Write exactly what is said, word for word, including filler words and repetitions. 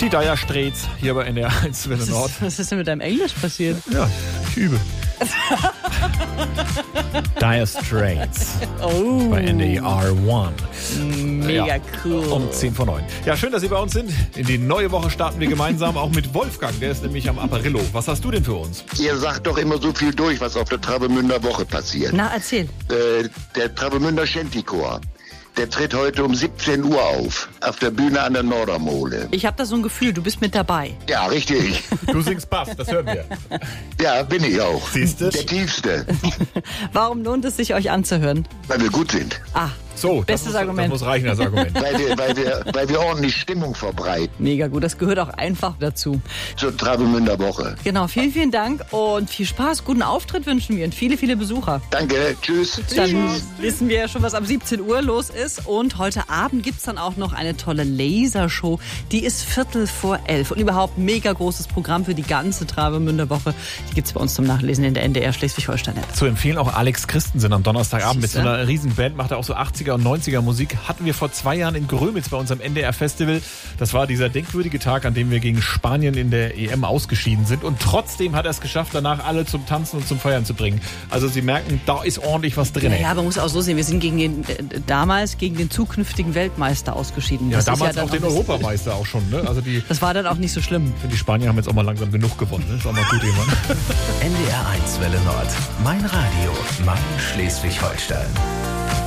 Die Dire Straits hier bei N D R eins Welle Nord. Was ist denn mit deinem Englisch passiert? Ja, ich übe. Dire Straits Oh. bei N D R eins. Mega Ja, cool. um zehn vor neun. Ja, schön, dass Sie bei uns sind. In die neue Woche starten wir gemeinsam, auch mit Wolfgang. Der ist nämlich am Apparillo. Was hast du denn für uns? Ihr sagt doch immer so viel durch, was auf der Travemünder Woche passiert. Na, erzähl. Äh, der Travemünder Shantychor, der tritt heute um siebzehn Uhr auf, auf der Bühne an der Nordermole. Ich habe da so ein Gefühl, du bist mit dabei. Ja, richtig. Du singst Bass, das hören wir. Ja, bin ich auch. Siehst du? Der Tiefste, Warum lohnt es sich, euch anzuhören? weil wir gut sind. Ah, So, das bestes muss, Argument. das muss reichen als Argument. Weil wir, weil wir, weil wir ordentlich Stimmung verbreiten Mega gut, das gehört auch einfach dazu. zur Travemünder Woche. Genau, vielen, vielen Dank und viel Spaß. Guten Auftritt wünschen wir und viele, viele Besucher. Danke, tschüss. Dann wissen wir ja schon, was ab siebzehn Uhr los ist. Und heute Abend gibt's dann auch noch eine tolle Lasershow. Die ist Viertel vor elf. Und überhaupt mega großes Programm für die ganze Travemünder Woche. Die gibt's bei uns zum Nachlesen in der N D R Schleswig-Holstein-App. Zu empfehlen auch Alex Christensen am Donnerstagabend mit so Siehste? einer riesen Band, macht er auch so achtziger und neunziger Musik. Hatten wir vor zwei Jahren in Grömitz bei unserem N D R-Festival. Das war dieser denkwürdige Tag, an dem wir gegen Spanien in der E M ausgeschieden sind. Und trotzdem hat er es geschafft, danach alle zum Tanzen und zum Feiern zu bringen. Also Sie merken, da ist ordentlich was drin. Ja, ja, aber man muss auch so sehen, wir sind gegen den, äh, damals gegen den zukünftigen Weltmeister ausgeschieden. Ja, Das ist damals ja auch dann den noch- Europameister auch schon. Ne? Also die, Das war dann auch nicht so schlimm. die Spanier haben jetzt auch mal langsam genug gewonnen. Ne? Ist auch mal gut, jemand. N D R eins Welle Nord. Mein Radio. Mein Schleswig-Holstein.